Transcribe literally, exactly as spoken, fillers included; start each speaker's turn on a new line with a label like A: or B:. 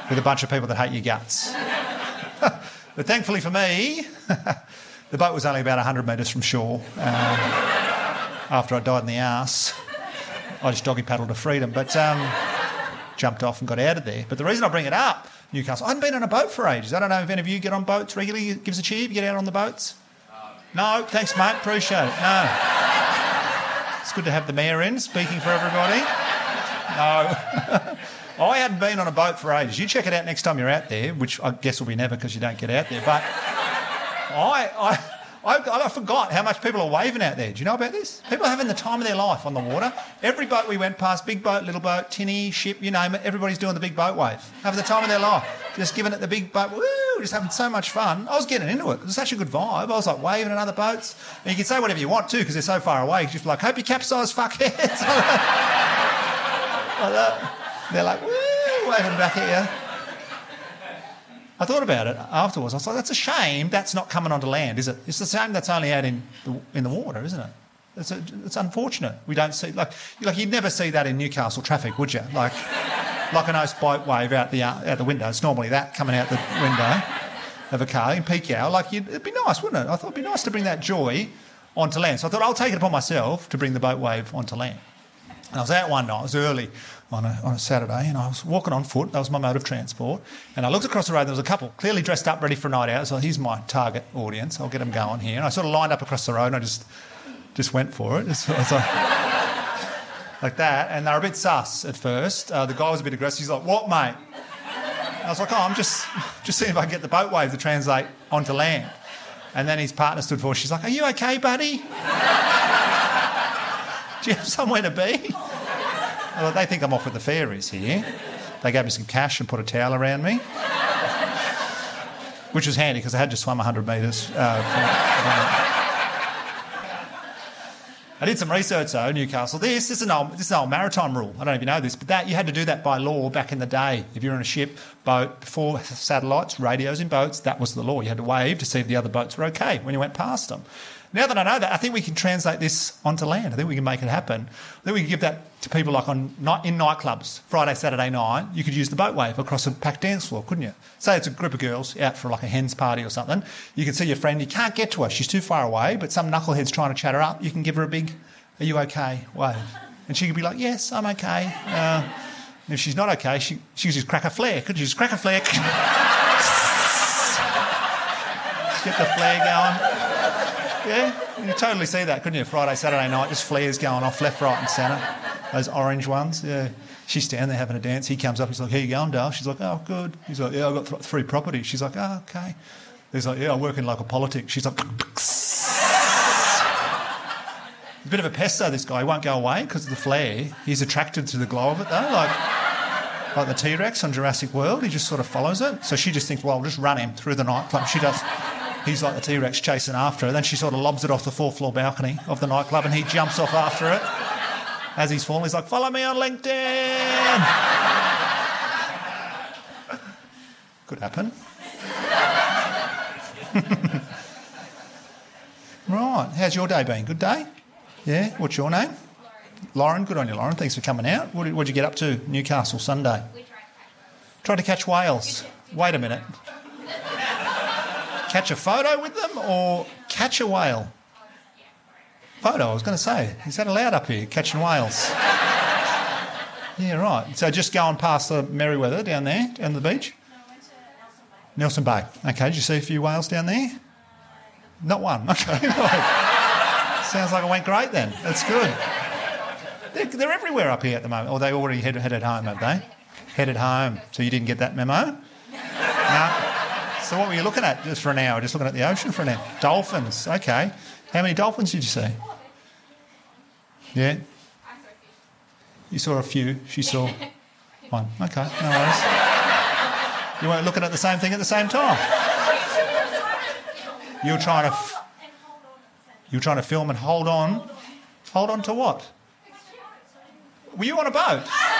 A: with a bunch of people that hate your guts. But thankfully for me, the boat was only about one hundred metres from shore. Um, after I died in the arse, I just doggy paddled to freedom, but um, jumped off and got out of there. But the reason I bring it up, Newcastle, I hadn't been on a boat for ages. I don't know if any of you get on boats regularly. Give us a cheer. You get out on the boats? No, thanks, mate. Appreciate it. No. It's good to have the mayor in, speaking for everybody. No. I hadn't been on a boat for ages. You check it out next time you're out there, which I guess will be never because you don't get out there. But I, I, I, I forgot how much people are waving out there. Do you know about this? People are having the time of their life on the water. Every boat we went past, big boat, little boat, tinny, ship, you name it, everybody's doing the big boat wave. Having the time of their life. Just giving it the big boat, woo, just having so much fun. I was getting into it. It was such a good vibe. I was like waving at other boats. And you can say whatever you want too because they're so far away. You just be like, hope you capsize, fuckheads. Like that. They're like, woo, waving back at you. I thought about it afterwards. I was like, that's a shame that's not coming onto land, is it? It's the same that's only out in the, in the water, isn't it? It's, a, it's unfortunate. We don't see... Like, like, you'd never see that in Newcastle traffic, would you? Like, like a nice boat wave out the, uh, out the window. It's normally that coming out the window of a car in peak hour. Like, you'd, it'd be nice, wouldn't it? I thought it'd be nice to bring that joy onto land. So I thought I'll take it upon myself to bring the boat wave onto land. And I was out one night, it was early on a, on a Saturday, and I was walking on foot, that was my mode of transport, and I looked across the road, there was a couple clearly dressed up, ready for a night out, so here's my target audience, I'll get them going here. And I sort of lined up across the road and I just just went for it, just, I was like, like that, and they were a bit sus at first. Uh, the guy was a bit aggressive, he's like, what, mate? And I was like, oh, I'm just, just seeing if I can get the boat wave to translate onto land. And then his partner stood forward, she's like, are you okay, buddy? Do you have somewhere to be? Well, they think I'm off with the fairies here. They gave me some cash and put a towel around me, which was handy because I had just swum one hundred metres. Uh, I did some research though, Newcastle. This, this, is an old, this is an old maritime rule. I don't know if you know this, but that you had to do that by law back in the day. If you're on a ship, boat, before satellites, radios in boats, that was the law. You had to wave to see if the other boats were okay when you went past them. Now that I know that, I think we can translate this onto land. I think we can make it happen. I think we can give that to people like on night, in nightclubs, Friday, Saturday night. You could use the boat wave across a packed dance floor, couldn't you? Say it's a group of girls out for like a hen's party or something. You can see your friend, you can't get to her, she's too far away, but some knucklehead's trying to chat her up. You can give her a big, are you okay, wave. And she could be like, yes, I'm okay. Uh, and if she's not okay, she, she could just crack a flare. Could you just crack a flare? Get the flare going. Yeah, you could totally see that, couldn't you? Friday, Saturday night, just flares going off left, right and centre. Those orange ones, yeah. She's down there having a dance. He comes up, he's like, how you going, Dale? She's like, oh, good. He's like, yeah, I've got th- three properties. She's like, oh, okay. He's like, yeah, I work in local politics. She's like... He's a bit of a pest, though, this guy. He won't go away because of the flare. He's attracted to the glow of it, though, like, like the T-Rex on Jurassic World. He just sort of follows it. So she just thinks, well, I'll just run him through the nightclub. She does... He's like the T-Rex chasing after her. Then she sort of lobs it off the fourth floor balcony of the nightclub and he jumps off after it. As he's falling, he's like, follow me on LinkedIn. Could happen. Right. How's your day been? Good day? Yeah? What's your name? Lauren. Good on you, Lauren. Thanks for coming out. What did, what did you get up to Newcastle Sunday? We tried to catch whales. Tried to catch whales. Wait a minute. Catch a photo with them or catch a whale? Photo, I was going to say. Is that allowed up here, catching whales? Yeah, right. So just going past the Merriweather down there, down the beach?
B: No, I went to Nelson Bay.
A: Nelson Bay. Okay, did you see a few whales down there? Not one. Okay. Right. Sounds like it went great then. That's good. They're, they're everywhere up here at the moment. Or they already headed, headed home, have they? Headed home. So you didn't get that memo? No. So what were you looking at just for an hour? Just looking at the ocean for an hour? Dolphins. Okay. How many dolphins did you see? Yeah? You saw a few. She saw one. Okay, no worries. You weren't looking at the same thing at the same time. You were trying to... F- you were trying to film and hold on. Hold on to what? Were you on a boat?